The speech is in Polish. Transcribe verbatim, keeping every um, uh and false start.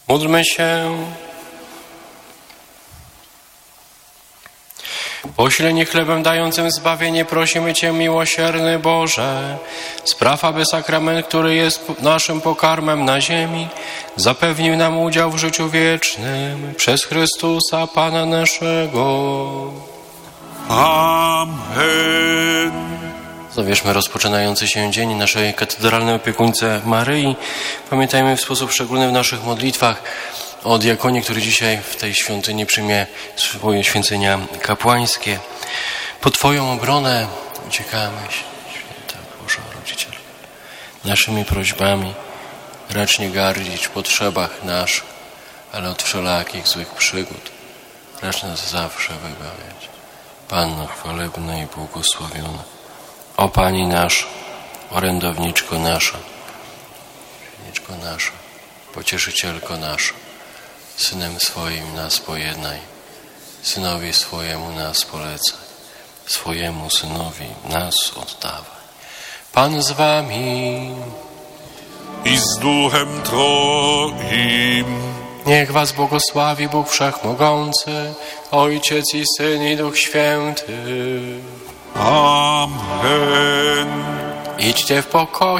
Módlmy się. Poślenie chlebem dającym zbawienie prosimy Cię, miłosierny Boże, spraw, aby sakrament, który jest naszym pokarmem na ziemi, zapewnił nam udział w życiu wiecznym przez Chrystusa Pana naszego. Amen. Zawierzmy rozpoczynający się dzień naszej katedralnej opiekuńce Maryi. Pamiętajmy w sposób szczególny w naszych modlitwach o diakonie, który dzisiaj w tej świątyni przyjmie swoje święcenia kapłańskie. Po Twoją obronę uciekamy, święta Boża Rodzicielu. Naszymi prośbami racz nie gardzić w potrzebach naszych, ale od wszelakich złych przygód racz nas zawsze wybawiać. Panno chwalebna i błogosławiona, o Pani nasza, orędowniczko nasza, orędowniczko nasza, pocieszycielko nasza, Synem swoim nas pojednaj, Synowi swojemu nas polecaj, swojemu Synowi nas oddawaj. Pan z wami I z duchem Twoim. Niech was błogosławi Bóg Wszechmogący, Ojciec i Syn i Duch Święty. Amen. Idźcie w pokoju.